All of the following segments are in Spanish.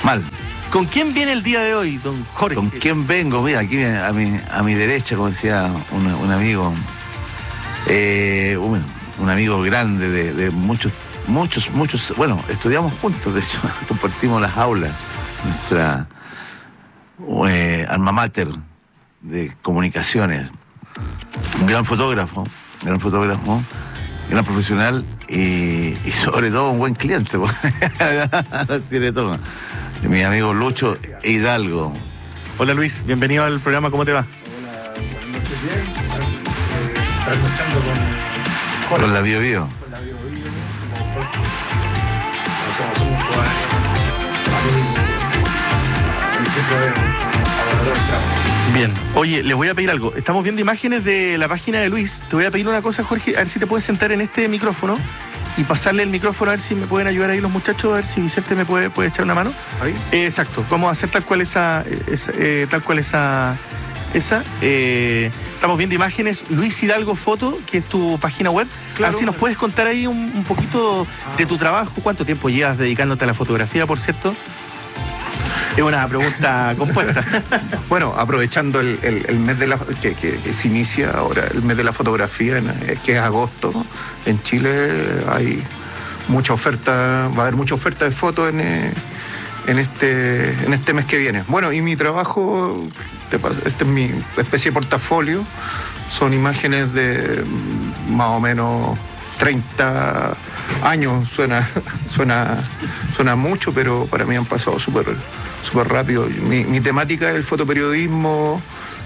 mal. ¿Con quién viene el día de hoy, don Jorge? ¿Con quién vengo? Mira, aquí a mi derecha, como decía un amigo, un amigo grande de muchos, bueno, estudiamos juntos, de hecho, compartimos las aulas, nuestra alma mater de comunicaciones, un gran fotógrafo, gran profesional y sobre todo un buen cliente, tiene todo. Mi amigo Lucho Hidalgo. Hola Luis, bienvenido al programa, ¿cómo te va? Hola, buenas noches, bien. Trasnochando con la Bio Bio. Con la Bio Bio, como Jorge. Hace muchos años, siempre abordar el trabajo. Bien, oye, les voy a pedir algo. Estamos viendo imágenes de la página de Luis. Te voy a pedir una cosa, Jorge, a ver si te puedes sentar en este micrófono y pasarle el micrófono, a ver si me pueden ayudar ahí los muchachos, a ver si Vicente me puede echar una mano. ¿Ahí? Exacto, vamos a hacer tal cual esa. Estamos viendo imágenes, Luis Hidalgo Foto, que es tu página web. Claro. A ver si nos puedes contar ahí un poquito de tu trabajo. ¿Cuánto tiempo llevas dedicándote a la fotografía, por cierto? Es una pregunta compuesta. Bueno, aprovechando el mes de la que se inicia ahora, el mes de la fotografía, que es agosto, en Chile hay mucha oferta, va a haber mucha oferta de fotos en este mes que viene. Bueno, y mi trabajo, este es mi especie de portafolio, son imágenes de más o menos 30 años, suena mucho, pero para mí han pasado súper rápido. Mi temática es el fotoperiodismo,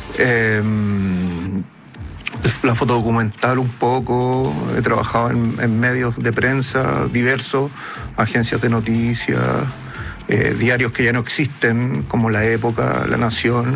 la fotodocumental un poco, he trabajado en medios de prensa diversos, agencias de noticias, diarios que ya no existen, como La Época, La Nación,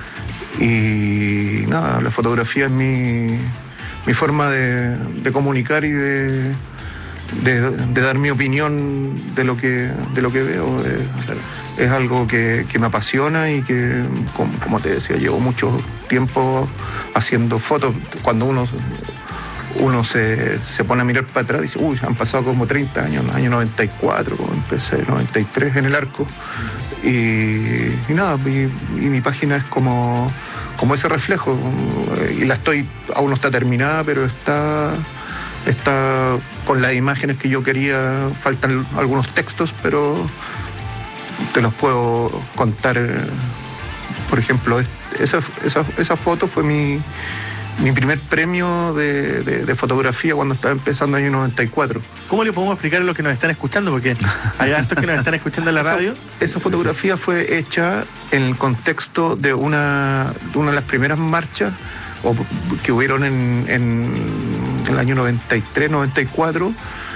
y nada, la fotografía es mi forma de comunicar y de dar mi opinión de lo que veo. Es algo que me apasiona y que, como te decía, llevo mucho tiempo haciendo fotos. Cuando uno se pone a mirar para atrás, dice, uy, han pasado como 30 años, en el año 94, como empecé, 93 en el Arco. Y nada, y mi página es como ese reflejo. Y aún no está terminada, pero está con las imágenes que yo quería. Faltan algunos textos, pero te los puedo contar. Por ejemplo, esa foto fue mi primer premio de fotografía cuando estaba empezando en el año 94. ¿Cómo le podemos explicar a los que nos están escuchando? Porque hay hartos que nos están escuchando en la radio. Esa fotografía fue hecha en el contexto de una de las primeras marchas que hubieron en el año 93, 94.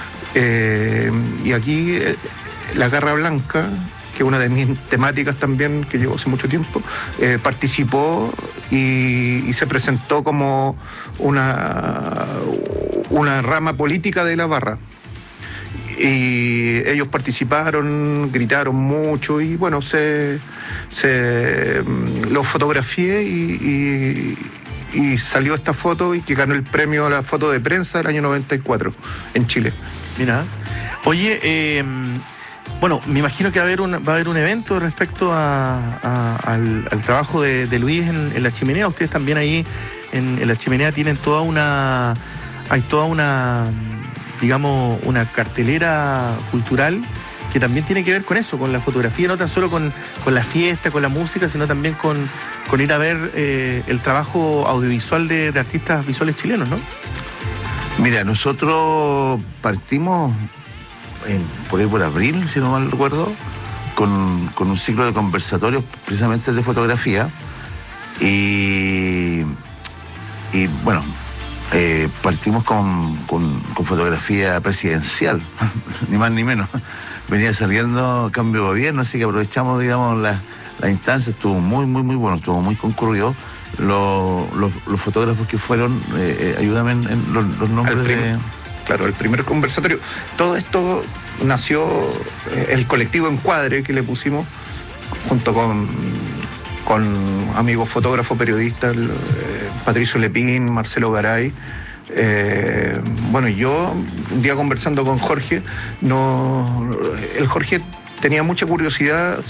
Y aquí la Garra Blanca, que es una de mis temáticas también, que llevo hace mucho tiempo, participó y se presentó como una rama política de la Barra. Y ellos participaron, gritaron mucho y bueno, lo fotografié y salió esta foto y que ganó el premio a la foto de prensa del año 94 en Chile. Mira, oye, bueno, me imagino que va a haber un evento respecto al trabajo de Luis en La Chimenea. Ustedes también ahí en La Chimenea tienen hay toda una, digamos, una cartelera cultural que también tiene que ver con eso, con la fotografía, no tan solo con la fiesta, con la música, sino también con ir a ver el trabajo audiovisual de artistas visuales chilenos, ¿no? Mira, nosotros partimos por ahí por abril, si no mal recuerdo, con un ciclo de conversatorios precisamente de fotografía y bueno, partimos con fotografía presidencial, ni más ni menos. Venía saliendo cambio de gobierno, así que aprovechamos, digamos, la instancia. Estuvo muy bueno, estuvo muy concurrido. Los fotógrafos que fueron, ayúdame en los nombres Claro, el primer conversatorio. Todo esto nació el colectivo Encuadre que le pusimos junto con amigos fotógrafos, periodistas, Patricio Lepín, Marcelo Garay. Bueno, yo un día conversando con Jorge, el Jorge tenía mucha curiosidad